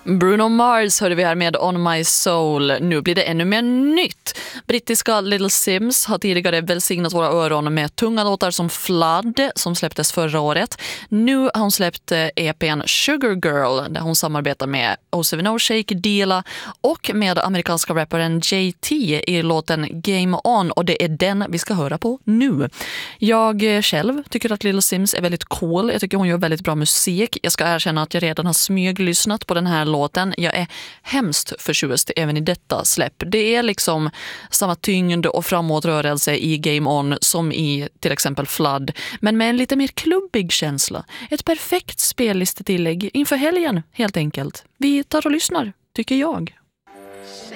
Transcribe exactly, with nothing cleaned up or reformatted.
Bruno Mars hörde vi här med On My Soul. Nu blir det ännu mer nytt. Brittiska Little Sims har tidigare välsignat våra öron med tunga låtar som Flood som släpptes förra året. Nu har hon släppt E P:n Sugar Girl där hon samarbetar med O seven O Shake Dilla och med amerikanska rapparen J T i låten Game On, och det är den vi ska höra på nu. Jag själv tycker att Little Sims är väldigt cool. Jag tycker hon gör väldigt bra musik. Jag ska erkänna att jag redan har smyglyssnat på den här låten. Jag är hemskt förtjust även i detta släpp. Det är liksom samma tyngd och framåtrörelse i Game On som i till exempel Flood, men med en lite mer klubbig känsla. Ett perfekt spellistetillägg inför helgen helt enkelt. Vi tar och lyssnar, tycker jag.